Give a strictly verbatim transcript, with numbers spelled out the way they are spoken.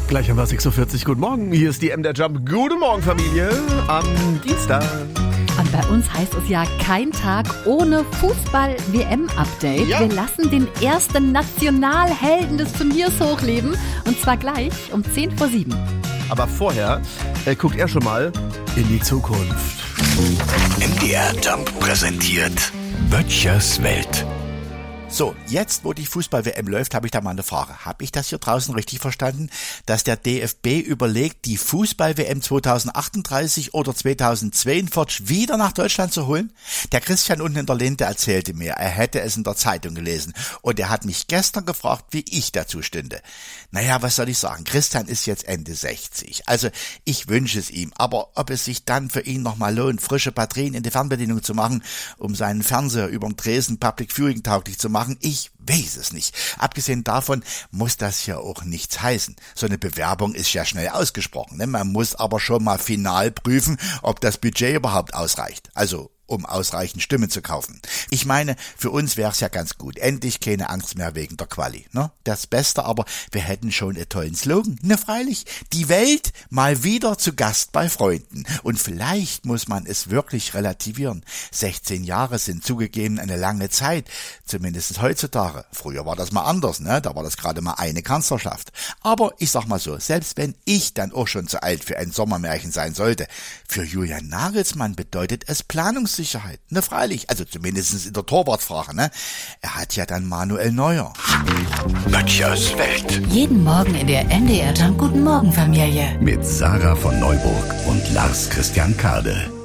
Gleich haben wir sechs Uhr vierzig. Guten Morgen, hier ist die M der Jump. Guten Morgen, Familie, am Dienstag. Und bei uns heißt es ja kein Tag ohne Fußball-W M-Update. Ja. Wir lassen den ersten Nationalhelden des Turniers hochleben. Und zwar gleich um zehn vor sieben. Aber vorher äh, guckt er schon mal in die Zukunft. M D R Jump präsentiert Böttchers Welt. So, jetzt, wo die Fußball-W M läuft, habe ich da mal eine Frage. Habe ich das hier draußen richtig verstanden, dass der D F B überlegt, die Fußball-W M zwanzig achtunddreißig oder zweitausendzweiundvierzig wieder nach Deutschland zu holen? Der Christian unten in der Linde erzählte mir, er hätte es in der Zeitung gelesen. Und er hat mich gestern gefragt, wie ich dazu stünde. Naja, was soll ich sagen? Christian ist jetzt Ende sechzig. Also, ich wünsche es ihm. Aber ob es sich dann für ihn nochmal lohnt, frische Batterien in die Fernbedienung zu machen, um seinen Fernseher über den Tresen Public Viewing tauglich zu machen, ich weiß es nicht. Abgesehen davon muss das ja auch nichts heißen. So eine Bewerbung ist ja schnell ausgesprochen, ne? Man muss aber schon mal final prüfen, ob das Budget überhaupt ausreicht. Also um ausreichend Stimmen zu kaufen. Ich meine, für uns wäre es ja ganz gut. Endlich keine Angst mehr wegen der Quali. Ne? Das Beste aber, wir hätten schon einen tollen Slogan. Ne, freilich. Die Welt mal wieder zu Gast bei Freunden. Und vielleicht muss man es wirklich relativieren. sechzehn Jahre sind zugegeben eine lange Zeit. Zumindest heutzutage. Früher war das mal anders, ne? Da war das gerade mal eine Kanzlerschaft. Aber ich sag mal so, selbst wenn ich dann auch schon zu alt für ein Sommermärchen sein sollte, für Julian Nagelsmann bedeutet es Planungs Sicherheit, ne, freilich, also zumindest in der Torwartfrage, ne? Er hat ja dann Manuel Neuer. Böttchers Welt. Jeden Morgen in der M D R Jump Guten Morgen Familie. Mit Sarah von Neuburg und Lars Christian Kade.